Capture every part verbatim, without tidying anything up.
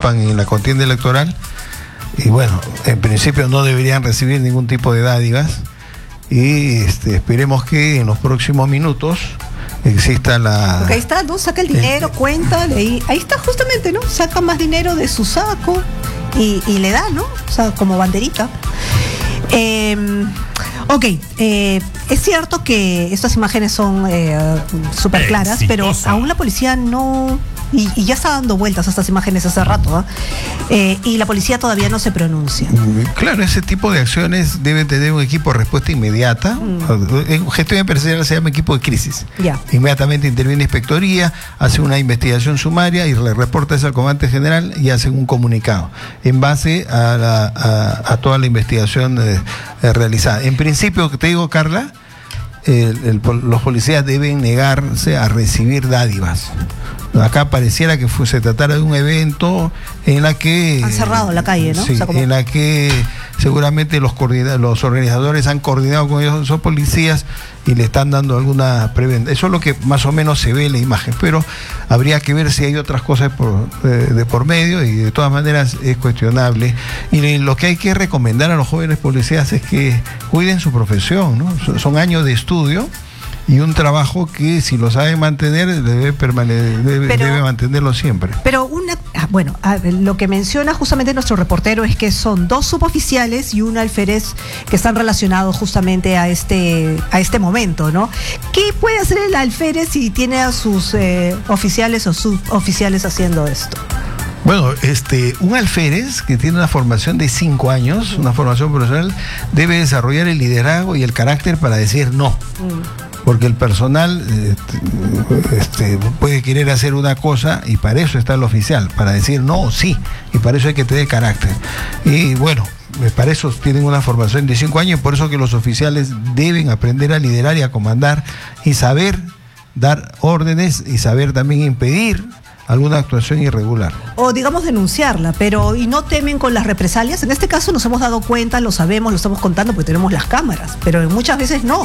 participan en la contienda electoral. Y bueno, en principio no deberían recibir ningún tipo de dádivas. Y este, esperemos que en los próximos minutos exista la... Porque ahí está, ¿no? Saca el dinero, el... cuenta, ahí, ahí está justamente, ¿no? Saca más dinero de su saco y, y le da, ¿no? O sea, como banderita. Eh, ok, eh, es cierto que estas imágenes son eh, súper claras, pero aún la policía no... Y, y ya está dando vueltas a estas imágenes hace rato, ¿eh? Eh, y la policía todavía no se pronuncia. Claro, ese tipo de acciones debe tener un equipo de respuesta inmediata. Mm. En gestión empresarial se llama equipo de crisis. Ya. Inmediatamente interviene inspectoría, hace una investigación sumaria y le reporta eso al comandante general y hace un comunicado en base a, la, a, a toda la investigación eh, eh, realizada. En principio, te digo, Carla, el, el, los policías deben negarse a recibir dádivas. Acá pareciera que fue, se tratara de un evento en la que... Han cerrado la calle, ¿no? Sí, o sea, como... en la que seguramente los, los organizadores han coordinado con esos, esos policías y le están dando alguna preventa. Eso es lo que más o menos se ve en la imagen, pero habría que ver si hay otras cosas por, de, de por medio, y de todas maneras es cuestionable. Y lo que hay que recomendar a los jóvenes policías es que cuiden su profesión, ¿no? Son, son años de estudio y un trabajo que, si lo sabe mantener, debe, permane- debe, pero, debe mantenerlo siempre. Pero una, bueno, lo que menciona justamente nuestro reportero es que son dos suboficiales y un alférez que están relacionados justamente a este, a este momento, ¿no? ¿Qué puede hacer el alférez si tiene a sus eh, oficiales o suboficiales haciendo esto? Bueno, este, un alférez que tiene una formación de cinco años, una formación profesional, debe desarrollar el liderazgo y el carácter para decir no. Mm. Porque el personal este, este, puede querer hacer una cosa y para eso está el oficial, para decir no o sí, y para eso hay que tener carácter. Y bueno, para eso tienen una formación de cinco años, y por eso que los oficiales deben aprender a liderar y a comandar y saber dar órdenes y saber también impedir alguna actuación irregular. O digamos denunciarla, pero y no temen con las represalias. En este caso nos hemos dado cuenta, lo sabemos, lo estamos contando porque tenemos las cámaras, pero muchas veces no.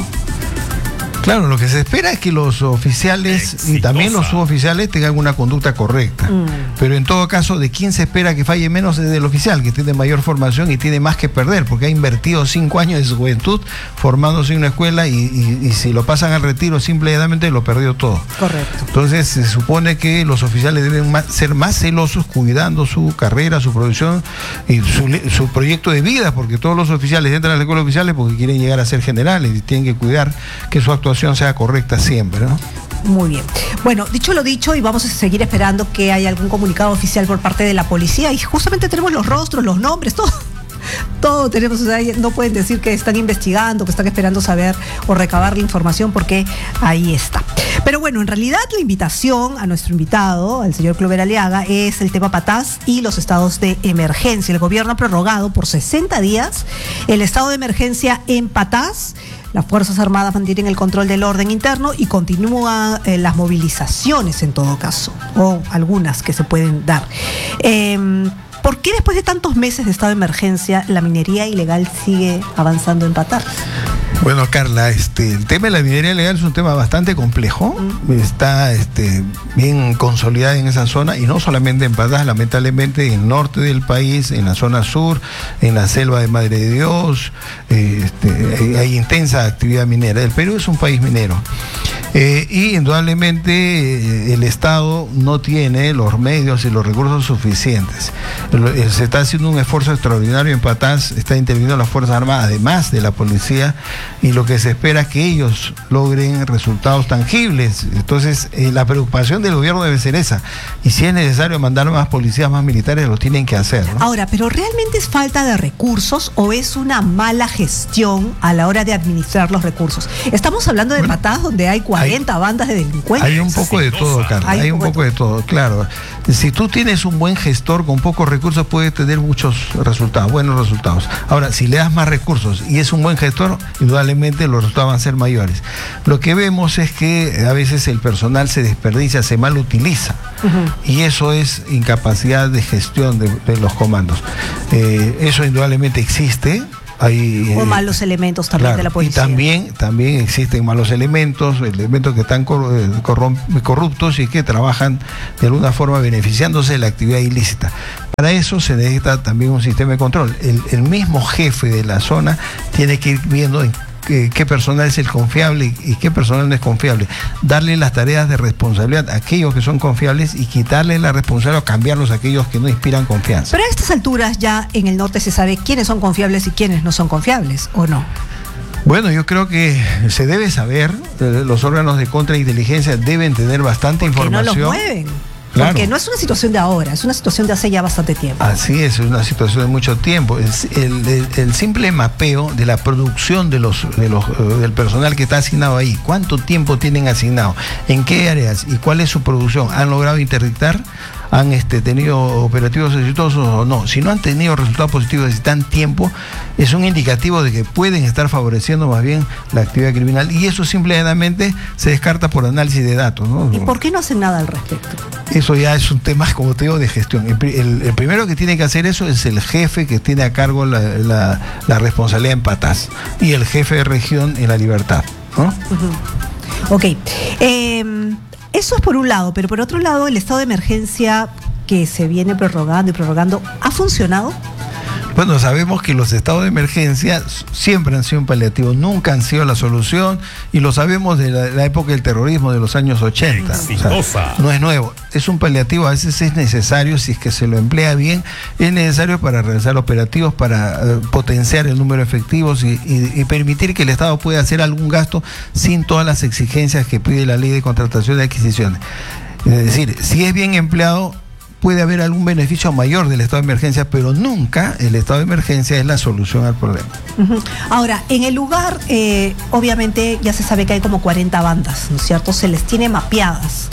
Claro, lo que se espera es que los oficiales Exitosa. y también los suboficiales tengan una conducta correcta. Mm. Pero en todo caso, ¿de quién se espera que falle menos? Es del oficial, que tiene mayor formación y tiene más que perder, porque ha invertido cinco años de su juventud formándose en una escuela y, y, y si lo pasan al retiro, simplemente lo perdió todo. Correcto. Entonces, se supone que los oficiales deben más, ser más celosos cuidando su carrera, su profesión y su, su proyecto de vida, porque todos los oficiales entran a las escuelas oficiales porque quieren llegar a ser generales y tienen que cuidar que su actuación sea correcta siempre, ¿no? Muy bien. Bueno, dicho lo dicho, y vamos a seguir esperando que haya algún comunicado oficial por parte de la policía, y justamente tenemos los rostros, los nombres, todo. Todo tenemos, o sea, no pueden decir que están investigando, que están esperando saber o recabar la información, porque ahí está. Pero bueno, en realidad la invitación a nuestro invitado, al señor Clover Aliaga, es el tema Patás y los estados de emergencia. El gobierno ha prorrogado por sesenta días el estado de emergencia en Patás. Las Fuerzas Armadas mantienen el control del orden interno y continúan eh, las movilizaciones en todo caso, o algunas que se pueden dar. Eh, ¿Por qué después de tantos meses de estado de emergencia la minería ilegal sigue avanzando en Patás? Bueno, Carla, este, el tema de la minería ilegal es un tema bastante complejo. Mm. Está este, bien consolidada en esa zona, y no solamente en Patás, lamentablemente en el norte del país, en la zona sur, en la selva de Madre de Dios, eh, este, hay, hay intensa actividad minera. El Perú es un país minero. Eh, y indudablemente eh, el Estado no tiene los medios y los recursos suficientes. El, el, se está haciendo un esfuerzo extraordinario en Patás, está interviniendo las Fuerzas Armadas, además de la policía, y lo que se espera es que ellos logren resultados tangibles. Entonces, eh, la preocupación del gobierno debe ser esa. Y si es necesario mandar más policías, más militares, lo tienen que hacer, ¿no? Ahora, ¿pero realmente es falta de recursos o es una mala gestión a la hora de administrar los recursos? Estamos hablando de bueno, Patás, donde hay cuarenta hay, bandas de delincuentes. Hay un poco de todo, Carla. Hay, hay un poco de todo, claro. Si tú tienes un buen gestor con pocos recursos, puedes tener muchos resultados, buenos resultados. Ahora, si le das más recursos y es un buen gestor, indudablemente los resultados van a ser mayores. Lo que vemos es que a veces el personal se desperdicia, se mal utiliza, uh-huh. y eso es incapacidad de gestión de, de los comandos. Eh, eso indudablemente existe. Hay, o malos eh, elementos también, claro, de la policía. Y también, también existen malos elementos, elementos que están corruptos y que trabajan de alguna forma beneficiándose de la actividad ilícita. para eso se necesita también un sistema de control. El, el mismo jefe de la zona tiene que ir viendo en qué, qué personal es el confiable y, y qué personal no es confiable. Darle las tareas de responsabilidad a aquellos que son confiables y quitarle la responsabilidad o cambiarlos a aquellos que no inspiran confianza. Pero a estas alturas ya en el norte se sabe quiénes son confiables y quiénes no son confiables, ¿o no? Bueno, yo creo que se debe saber, eh, los órganos de contrainteligencia deben tener bastante Porque información. no los mueven. Claro. Porque no es una situación de ahora, es una situación de hace ya bastante tiempo. Así es, es una situación de mucho tiempo. Es el, el, el simple mapeo de la producción de los, de los, uh, del personal que está asignado ahí, cuánto tiempo tienen asignado, en qué áreas y cuál es su producción, han logrado interdictar, han este, tenido operativos exitosos o no. Si no han tenido resultados positivos y tan tiempo, es un indicativo de que pueden estar favoreciendo más bien la actividad criminal, y eso simplemente se descarta por análisis de datos, ¿no? ¿Y por qué no hacen nada al respecto? Eso ya es un tema, como te digo, de gestión. El, el, el primero que tiene que hacer eso es el jefe que tiene a cargo la, la, la responsabilidad en Patás y el jefe de región en La Libertad, ¿no? Uh-huh. Ok. Eh, eso es por un lado, pero por otro lado, el estado de emergencia que se viene prorrogando y prorrogando, ¿ha funcionado? Bueno, sabemos que los estados de emergencia siempre han sido un paliativo, nunca han sido la solución, y lo sabemos de la, la época del terrorismo de los años ochenta. O sea, no es nuevo, es un paliativo, a veces es necesario, si es que se lo emplea bien, es necesario para realizar operativos, para uh, potenciar el número de efectivos y, y, y permitir que el Estado pueda hacer algún gasto sin todas las exigencias que pide la ley de contratación y adquisiciones. Es decir, si es bien empleado, puede haber algún beneficio mayor del estado de emergencia, pero nunca el estado de emergencia es la solución al problema. Uh-huh. Ahora, en el lugar, eh, obviamente ya se sabe que hay como cuarenta bandas, ¿no es cierto? Se les tiene mapeadas.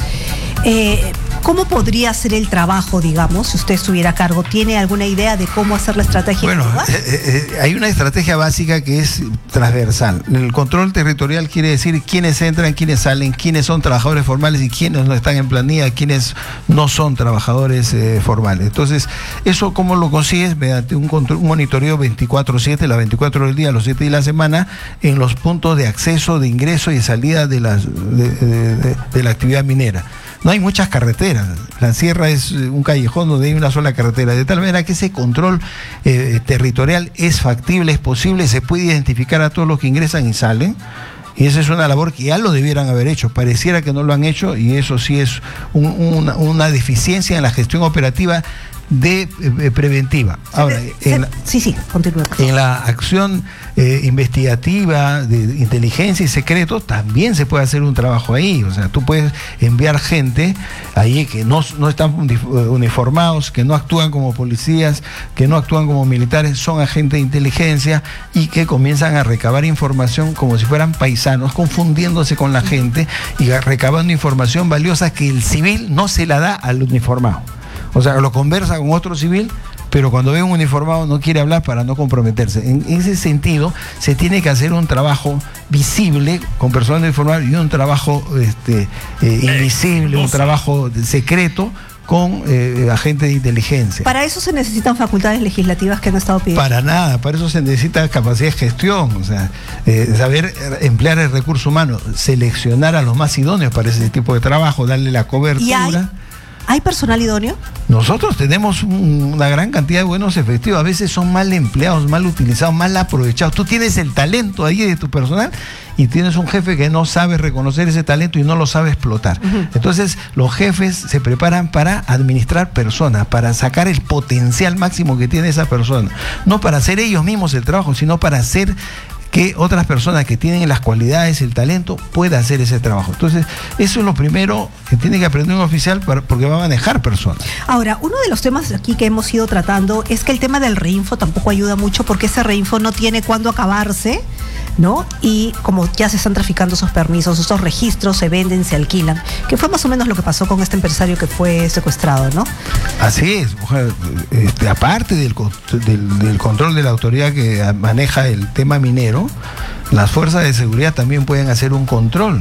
Eh, ¿Cómo podría ser el trabajo, digamos, si usted estuviera a cargo? ¿Tiene alguna idea de cómo hacer la estrategia? Bueno, eh, eh, hay una estrategia básica que es transversal. El control territorial quiere decir quiénes entran, quiénes salen, quiénes son trabajadores formales y quiénes no están en planilla, quiénes no son trabajadores eh, formales. Entonces, ¿eso cómo lo consigues? Mediante un, control, un monitoreo veinticuatro siete, las veinticuatro horas del día, los siete días de la semana, en los puntos de acceso, de ingreso y de salida de, las, de, de, de, de la actividad minera. No hay muchas carreteras, la sierra es un callejón donde hay una sola carretera, de tal manera que ese control eh, territorial es factible, es posible, se puede identificar a todos los que ingresan y salen, y esa es una labor que ya lo debieran haber hecho, pareciera que no lo han hecho, y eso sí es un, una, una deficiencia en la gestión operativa de eh, preventiva. Ahora, se, en la, sí, sí, continúa. En la acción eh, investigativa de inteligencia y secretos también se puede hacer un trabajo ahí. O sea, tú puedes enviar gente ahí que no, no están uniformados, que no actúan como policías, que no actúan como militares, son agentes de inteligencia y que comienzan a recabar información como si fueran paisanos, confundiéndose con la gente y recabando información valiosa que el civil no se la da al uniformado. O sea, lo conversa con otro civil, pero cuando ve un uniformado no quiere hablar para no comprometerse. En ese sentido, se tiene que hacer un trabajo visible con personas uniformadas y un trabajo este, eh, invisible, un trabajo secreto con eh, agentes de inteligencia. ¿Para eso se necesitan facultades legislativas que han estado pidiendo? Para nada, para eso se necesita capacidad de gestión, o sea, eh, saber emplear el recurso humano, seleccionar a los más idóneos para ese tipo de trabajo, darle la cobertura. ¿Y hay, hay personal idóneo? Nosotros tenemos un, una gran cantidad de buenos efectivos, a veces son mal empleados, mal utilizados, mal aprovechados. Tú tienes el talento ahí de tu personal y tienes un jefe que no sabe reconocer ese talento y no lo sabe explotar. Uh-huh. Entonces, los jefes se preparan para administrar personas, para sacar el potencial máximo que tiene esa persona. No para hacer ellos mismos el trabajo, sino para hacer que otras personas que tienen las cualidades, el talento, puedan hacer ese trabajo. Entonces, eso es lo primero que tiene que aprender un oficial para, porque va a manejar personas. Ahora, uno de los temas aquí que hemos ido tratando es que el tema del reinfo tampoco ayuda mucho porque ese reinfo no tiene cuándo acabarse, ¿no? Y como ya se están traficando esos permisos, esos registros se venden, se alquilan, que fue más o menos lo que pasó con este empresario que fue secuestrado, ¿no? Así es, mujer, este, aparte del, del, del control de la autoridad que maneja el tema minero, las fuerzas de seguridad también pueden hacer un control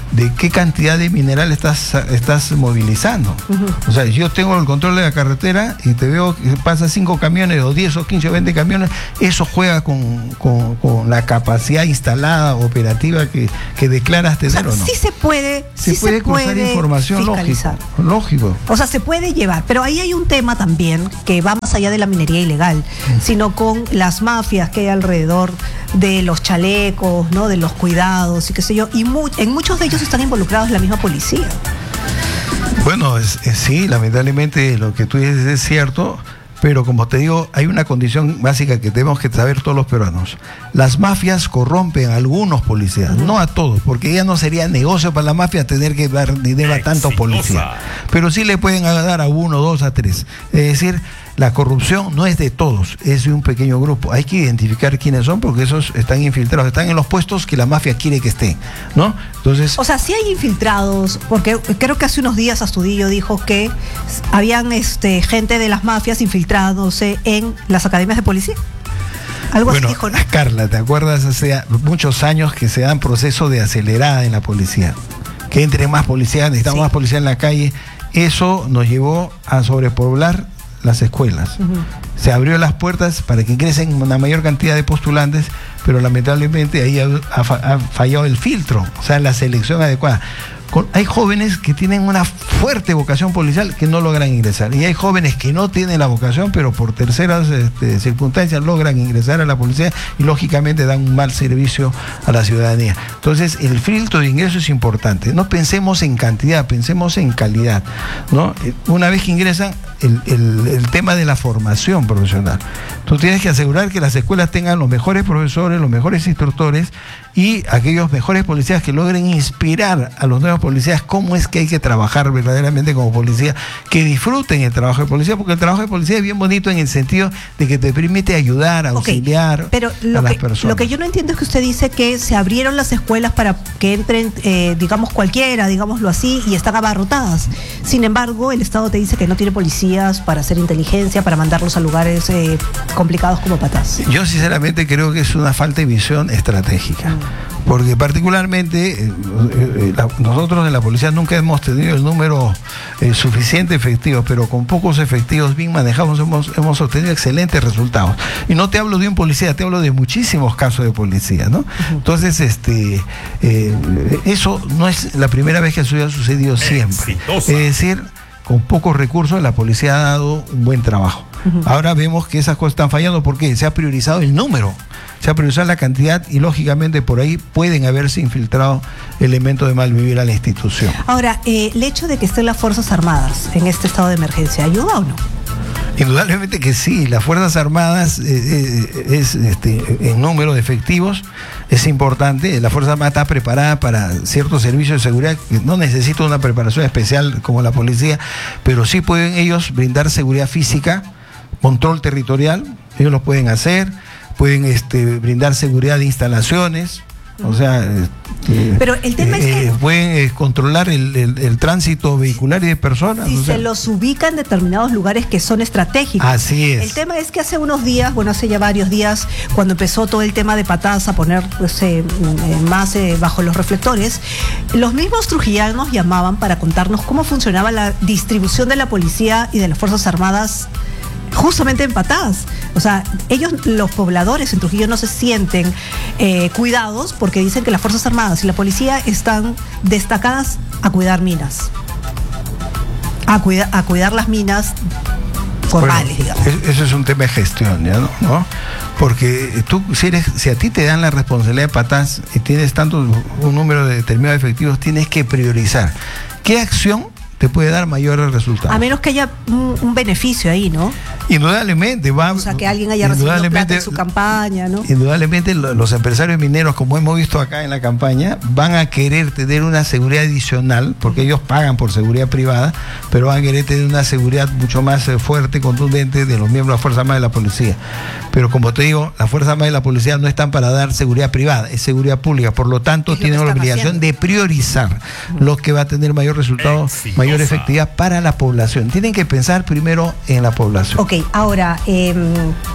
de qué cantidad de mineral estás, estás movilizando. Uh-huh. O sea, yo tengo el control de la carretera y te veo que pasa cinco camiones o diez o quince o veinte camiones, eso juega con, con, con la capacidad instalada, operativa que, que declaras tener, o, sea, o no. Sí se puede, se sí puede se cruzar puede información, lógico, lógico. O sea, se puede llevar, pero ahí hay un tema también que va más allá de la minería ilegal, uh-huh. sino con las mafias que hay alrededor de los chalecos, ¿no? De los cuidados y qué sé yo, y mu- en muchos de ellos están involucrados la misma policía. Bueno, es, es, sí, lamentablemente lo que tú dices es cierto, pero como te digo, hay una condición básica que tenemos que saber todos los peruanos. Las mafias corrompen a algunos policías, uh-huh. no a todos, porque ya no sería negocio para la mafia tener que dar dinero a tantos policías. Pero sí le pueden dar a uno, dos, a tres. Es decir, la corrupción no es de todos, es de un pequeño grupo. Hay que identificar quiénes son, porque esos están infiltrados, están en los puestos que la mafia quiere que estén, ¿no? Entonces, o sea, sí hay infiltrados, porque creo que hace unos días Astudillo dijo que habían este, gente de las mafias infiltrándose en las academias de policía. Algo bueno, así dijo, ¿no? Carla, ¿te acuerdas hace muchos años que se dan procesos de acelerada en la policía? Que entre más policías, necesitamos sí. más policía en la calle. Eso nos llevó a sobrepoblar las escuelas. Uh-huh. Se abrió las puertas para que ingresen una mayor cantidad de postulantes, pero lamentablemente ahí ha, ha, ha fallado el filtro, o sea, la selección adecuada. Con, hay jóvenes que tienen una fuerte vocación policial que no logran ingresar, y hay jóvenes que no tienen la vocación, pero por terceras este, circunstancias logran ingresar a la policía y lógicamente dan un mal servicio a la ciudadanía. Entonces el filtro de ingreso es importante. No pensemos en cantidad, pensemos en calidad, ¿no? Una vez que ingresan, el, el, el tema de la formación profesional. Tú tienes que asegurar que las escuelas tengan los mejores profesores, los mejores instructores y aquellos mejores policías que logren inspirar a los nuevos policías cómo es que hay que trabajar verdaderamente como policía, que disfruten el trabajo de policía, porque el trabajo de policía es bien bonito en el sentido de que te permite ayudar, auxiliar, okay, pero lo a las que, personas. Lo que yo no entiendo es que usted dice que se abrieron las escuelas para que entren, eh, digamos, cualquiera, digámoslo así, y están abarrotadas. Sin embargo, el Estado te dice que no tiene policías para hacer inteligencia, para mandarlos a lugares eh, complicados como Patás. Yo sinceramente creo que es una falta de visión estratégica. Porque particularmente eh, eh, la, nosotros en la policía nunca hemos tenido el número eh, suficiente efectivo, pero con pocos efectivos bien manejados hemos, hemos obtenido excelentes resultados. Y no te hablo de un policía, te hablo de muchísimos casos de policía, ¿no? Uh-huh. Entonces, este, eh, eso no es la primera vez que eso ha sucedido siempre. Exitosa. Es decir, con pocos recursos la policía ha dado un buen trabajo. Uh-huh. Ahora vemos que esas cosas están fallando porque se ha priorizado el número, se ha priorizado la cantidad y lógicamente por ahí pueden haberse infiltrado elementos de malvivir a la institución. Ahora, eh, el hecho de que estén las Fuerzas Armadas en este estado de emergencia, ¿ayuda o no? Indudablemente que sí, las Fuerzas Armadas eh, eh, es este, en número de efectivos es importante. La Fuerza Armada está preparada para ciertos servicios de seguridad que no necesita una preparación especial como la policía, pero sí pueden ellos brindar seguridad física, control territorial, ellos lo pueden hacer, pueden este, brindar seguridad de instalaciones. O sea, eh, pero el tema eh, es que pueden eh, controlar el, el, el tránsito vehicular y de personas. Si o sea, se los ubica en determinados lugares que son estratégicos. Así es. El tema es que hace unos días, bueno, hace ya varios días, cuando empezó todo el tema de Patás a poner pues, eh, más eh, bajo los reflectores, los mismos trujillanos llamaban para contarnos cómo funcionaba la distribución de la policía y de las Fuerzas Armadas justamente en Patás. O sea, ellos, los pobladores en Trujillo, no se sienten eh, cuidados porque dicen que las Fuerzas Armadas y la policía están destacadas a cuidar minas, a, cuida, a cuidar las minas formales, bueno, digamos. Eso es un tema de gestión, ¿ya no? ¿no? Porque tú, si, eres, si a ti te dan la responsabilidad de Patás y tienes tanto un número de determinado de efectivos, tienes que priorizar qué acción te puede dar mayores resultados. A menos que haya un, un beneficio ahí, ¿no? Indudablemente va. O sea, que alguien haya recibido plata en su campaña, ¿no? Indudablemente los empresarios mineros, como hemos visto acá en la campaña, van a querer tener una seguridad adicional, porque ellos pagan por seguridad privada, pero van a querer tener una seguridad mucho más eh, fuerte, contundente de los miembros de la Fuerza Armada y la Policía. Pero como te digo, la Fuerza Armada y la Policía no están para dar seguridad privada, es seguridad pública, por lo tanto tienen la obligación haciendo? de priorizar uh-huh. lo que va a tener mayor resultado, Exitosa. mayor efectividad para la población. Tienen que pensar primero en la población. Ok, ahora, eh,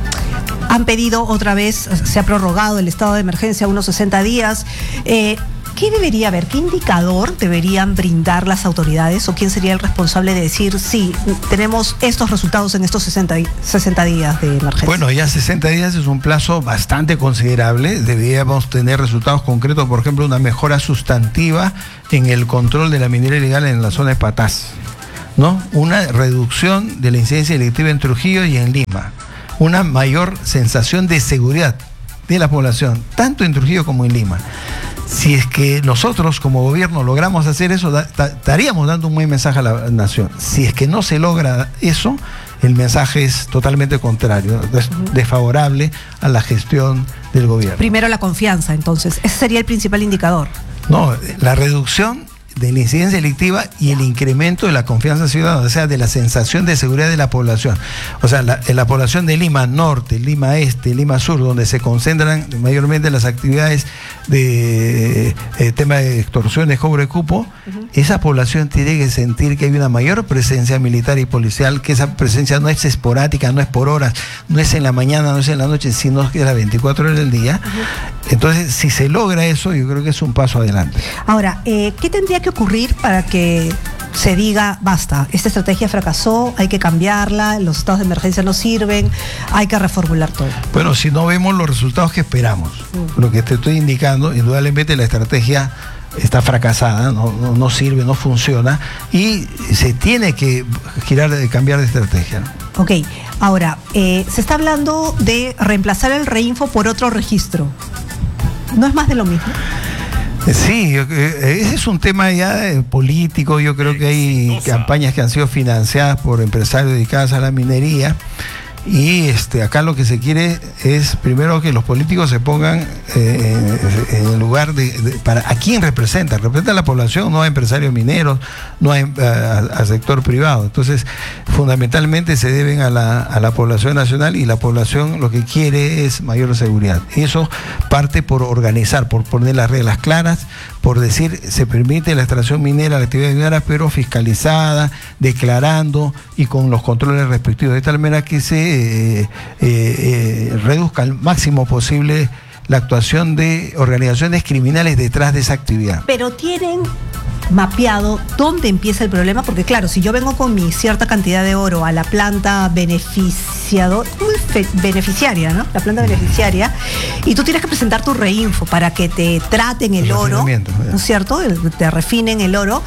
han pedido otra vez, se ha prorrogado el estado de emergencia unos sesenta días. Eh, ¿qué debería haber? ¿Qué indicador deberían brindar las autoridades o quién sería el responsable de decir, sí, tenemos estos resultados en estos sesenta, sesenta días de emergencia? Bueno, ya sesenta días es un plazo bastante considerable. Deberíamos tener resultados concretos, por ejemplo, una mejora sustantiva en el control de la minería ilegal en la zona de Patás, ¿no? Una reducción de la incidencia delictiva en Trujillo y en Lima. Una mayor sensación de seguridad de la población, tanto en Trujillo como en Lima. Si es que nosotros como gobierno logramos hacer eso, da, da, estaríamos dando un buen mensaje a la nación. Si es que no se logra eso, el mensaje es totalmente contrario, es desfavorable a la gestión del gobierno. Primero la confianza, entonces, ese sería el principal indicador. No, la reducción de la incidencia delictiva y el incremento de la confianza ciudadana, o sea, de la sensación de seguridad de la población. O sea, la, en la población de Lima Norte, Lima Este, Lima Sur, donde se concentran mayormente las actividades de eh, tema de extorsiones, cobro de cupo, uh-huh. Esa población tiene que sentir que hay una mayor presencia militar y policial, que esa presencia no es esporádica, no es por horas, no es en la mañana, no es en la noche, sino que es las veinticuatro horas del día. Uh-huh. Entonces, si se logra eso, yo creo que es un paso adelante. Ahora, eh, ¿qué tendría que ocurrir para que se diga, basta, esta estrategia fracasó, hay que cambiarla, los estados de emergencia no sirven, hay que reformular todo? Bueno, si no vemos los resultados que esperamos, mm. lo que te estoy indicando, indudablemente la estrategia está fracasada, no, no, no sirve, no funciona, y se tiene que girar, cambiar de estrategia. Ok, ahora, eh, se está hablando de reemplazar el Reinfo por otro registro. ¿No es más de lo mismo? Sí, ese es un tema ya político. Yo creo que hay campañas que han sido financiadas por empresarios dedicados a la minería. Y este, acá lo que se quiere es primero que los políticos se pongan eh, en el lugar de, de para a quién representan. Representa a la población, no a empresarios mineros, no a, a, a sector privado. Entonces, fundamentalmente se deben a la, a la población nacional, y la población lo que quiere es mayor seguridad. Y eso parte por organizar, por poner las reglas claras, por decir, se permite la extracción minera, la actividad minera, pero fiscalizada, declarando y con los controles respectivos, de tal manera que se eh, eh, eh, reduzca al máximo posible la actuación de organizaciones criminales detrás de esa actividad. Pero tienen mapeado dónde empieza el problema, porque claro, si yo vengo con mi cierta cantidad de oro a la planta beneficiador, beneficiaria, ¿no? La planta beneficiaria, y tú tienes que presentar tu reinfo para que te traten el, el oro, ¿no es cierto? Te refinen el oro.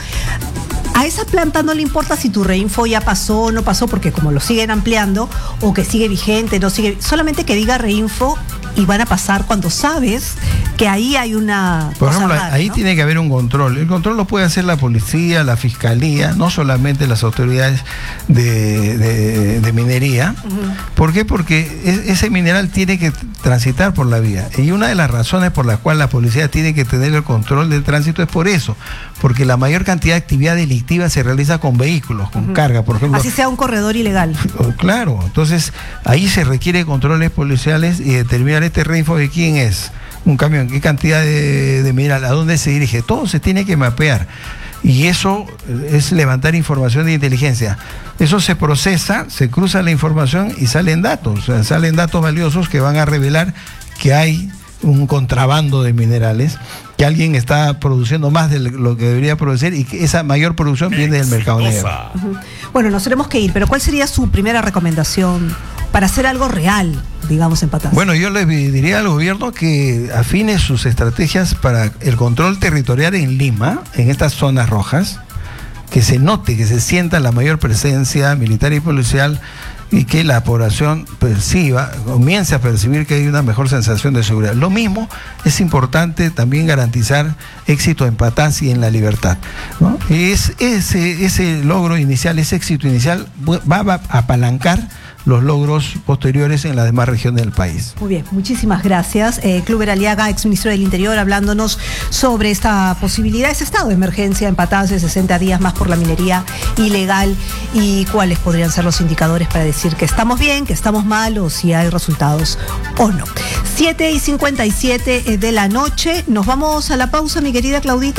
A esa planta no le importa si tu reinfo ya pasó o no pasó, porque como lo siguen ampliando, o que sigue vigente, no sigue, solamente que diga reinfo, y van a pasar cuando sabes que ahí hay una... Por ejemplo, rara, ahí ¿no? Tiene que haber un control. El control lo puede hacer la policía, la fiscalía, no solamente las autoridades de, de, de minería. Uh-huh. ¿Por qué? Porque es, ese mineral tiene que transitar por la vía. Y una de las razones por las cuales la policía tiene que tener el control del tránsito es por eso. Porque la mayor cantidad de actividad delictiva se realiza con vehículos, con uh-huh. carga, por ejemplo. Así sea un corredor ilegal. Claro, entonces ahí se requiere controles policiales y determinar este reinfo de quién es, un camión, qué cantidad de, de mineral, a dónde se dirige, todo se tiene que mapear. Y eso es levantar información de inteligencia. Eso se procesa, se cruza la información y salen datos, o sea, salen datos valiosos que van a revelar que hay un contrabando de minerales, que alguien está produciendo más de lo que debería producir y que esa mayor producción viene del mercado negro. Uh-huh. Bueno, nos tenemos que ir, pero ¿cuál sería su primera recomendación para hacer algo real, digamos, en Patás? Bueno, yo le diría al gobierno que afine sus estrategias para el control territorial en Lima, en estas zonas rojas, que se note, que se sienta la mayor presencia militar y policial, y que la población perciba, comience a percibir que hay una mejor sensación de seguridad. Lo mismo es importante también garantizar éxito en Patás y en La Libertad, ¿no? Es, ese, ese logro inicial, ese éxito inicial va, va a apalancar los logros posteriores en las demás regiones del país. Muy bien, muchísimas gracias. Eh, Kluber Aliaga, exministro del Interior, hablándonos sobre esta posibilidad, ese estado de emergencia en Patás de sesenta días más por la minería ilegal, y cuáles podrían ser los indicadores para decir que estamos bien, que estamos mal, o si hay resultados o no. siete y cincuenta y siete de la noche, nos vamos a la pausa, mi querida Claudita.